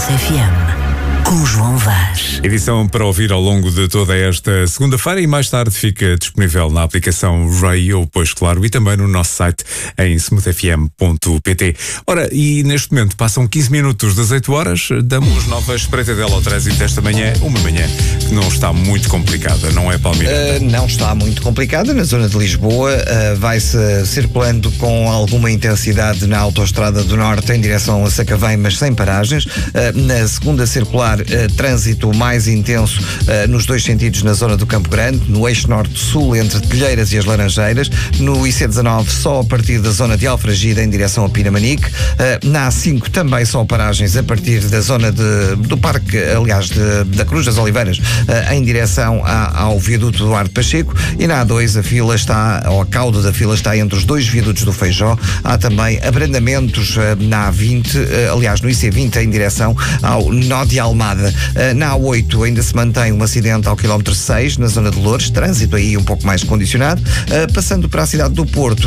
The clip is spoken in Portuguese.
FM. Com João Vaz. Edição para ouvir ao longo de toda esta segunda-feira e mais tarde fica disponível na aplicação Radio, pois claro, e também no nosso site em smoothfm.pt. Ora, e neste momento passam 15 minutos das 8 horas, damos nova espreitadela ao trânsito esta manhã, uma manhã que não está muito complicada, não é, Palmeira? Não está muito complicada, na zona de Lisboa, vai-se circulando com alguma intensidade na Autoestrada do Norte em direção a Sacavém, mas sem paragens. Na segunda circular, trânsito mais intenso nos dois sentidos na zona do Campo Grande, no eixo norte-sul entre Telheiras e as Laranjeiras, no IC19 só a partir da zona de Alfragida em direção a Pinamanique, na A5 também só paragens a partir da zona do Parque, aliás, da Cruz das Oliveiras, em direção ao viaduto Duarte Pacheco, e na A2 a fila está, ou a cauda da fila está entre os dois viadutos do Feijó. Há também abrandamentos na A20, aliás, no IC20 em direção ao nó de Almada. Na A8 ainda se mantém um acidente ao quilómetro 6, na zona de Loures, trânsito aí um pouco mais condicionado. Passando para a cidade do Porto,